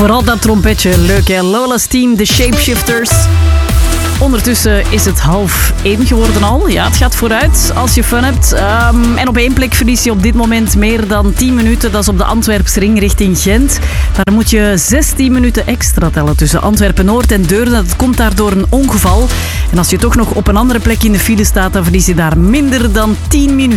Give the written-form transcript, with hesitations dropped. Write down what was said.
Vooral dat trompetje, leuk hè. Lola's Team, de Shapeshifters. Ondertussen is het 12:30 geworden al. Ja, het gaat vooruit als je fun hebt. En op één plek verlies je op dit moment meer dan 10 minuten. Dat is op de Antwerpsring richting Gent. Daar moet je 16 minuten extra tellen tussen Antwerpen-Noord en Deurne. Dat komt daardoor een ongeval. En als je toch nog op een andere plek in de file staat, dan verlies je daar minder dan 10 minuten.